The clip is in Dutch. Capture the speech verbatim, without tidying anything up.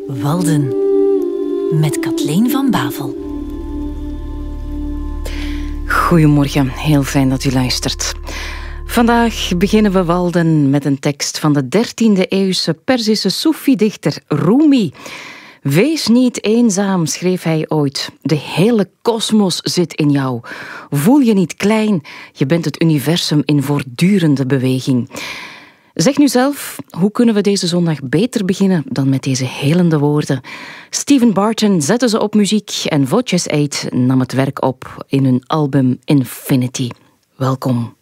Walden met Kathleen van Bavel. Goedemorgen, heel fijn dat u luistert. Vandaag beginnen we Walden met een tekst van de dertiende eeuwse Perzische Soefi-dichter Rumi. Wees niet eenzaam, schreef hij ooit. De hele kosmos zit in jou. Voel je niet klein, je bent het universum in voortdurende beweging. Zeg nu zelf, hoe kunnen we deze zondag beter beginnen dan met deze helende woorden? Stephen Barton zette ze op muziek en Voces acht nam het werk op in hun album Infinity. Welkom.